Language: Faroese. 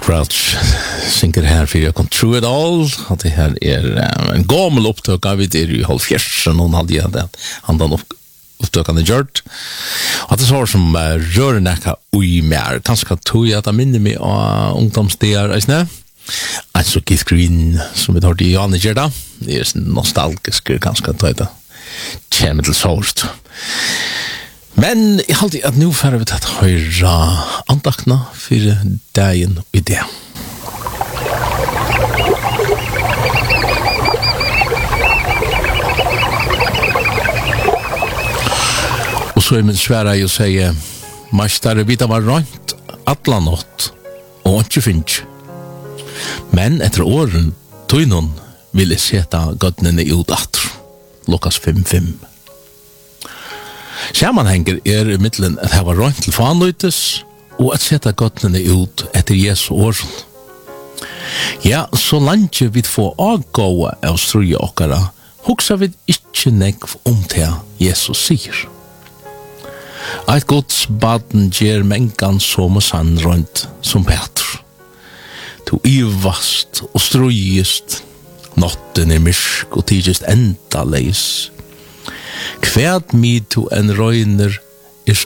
Crouch synger här för jag kan tro it all att det här en gammal upptök av det i halvfjärsen hon hade det han då upptökande gjort att det så som rör näka oj mer kanske tog jag att minne mig av ungdomsdagar är alltså Keith Green som vi hörde i Janne Gerda det är nostalgisk ganska tajta Chemical Source. Men jeg halte at nå får vi tatt høyre andakna for dagen og det. Og så min svære å si, Mastare vita var rønt atla nått, og ikke finnes. Men etter åren tog noen ville seta godnene ut atter. Lukas 5:5. Sammanhenger i middelen at det var rønt til fanløytes og at sette godnene ut etter Jesu åren. Ja, så lenge vi får avgåa av strøye okkara, hoksa vi ikke nekv det Jesus sier. Eit Guds baden gjer mengan som sann rønt som Peter. To ivast og strøyest, notten myrsk og tidist enda leis. Kvæd mi to en røyner